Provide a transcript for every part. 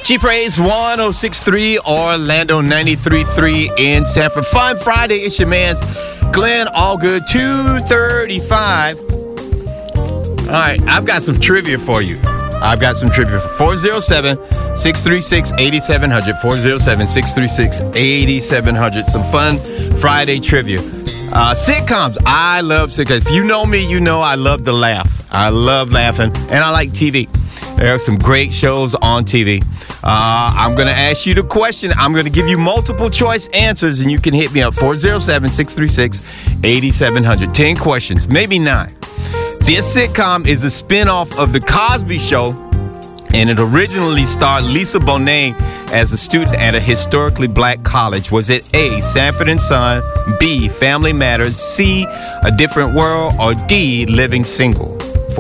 G-Praise 106.3, Orlando 93.3 in Sanford. Fun Friday. It's your man's Glenn Allgood, 2:35. All right, I've got some trivia for you. 407-636-8700. 407-636-8700. Some fun Friday trivia. Sitcoms. I love sitcoms. If you know me, you know I love to laugh. I love laughing, and I like TV. There are some great shows on TV. I'm going to ask you the question. I'm going to give you multiple choice answers, and you can hit me up, 407-636-8700. 10 questions, maybe 9. This sitcom is a spinoff of The Cosby Show, and it originally starred Lisa Bonet as a student at a historically black college. Was it A, Sanford and Son, B, Family Matters, C, A Different World, or D, Living Single?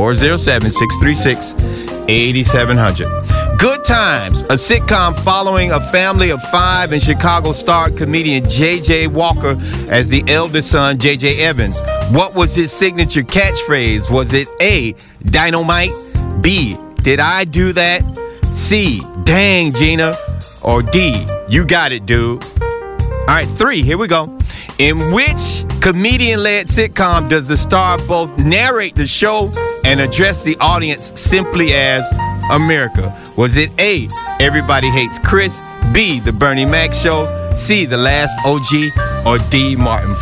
407-636-8700. Good Times, a sitcom following a family of 5 in Chicago, starred comedian J.J. Walker as the eldest son, J.J. Evans. What was his signature catchphrase? Was it A, Dynamite, B, Did I Do That, C, Dang Gina, or D, You Got It, Dude? All right, 3, here we go. In which comedian-led sitcom does the star both narrate the show and address the audience simply as America? Was it A, Everybody Hates Chris, B, The Bernie Mac Show, C, The Last OG, or D, Martin?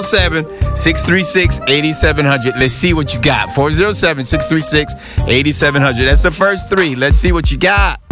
407-636-8700. Let's see what you got. 407-636-8700. That's the first 3. Let's see what you got.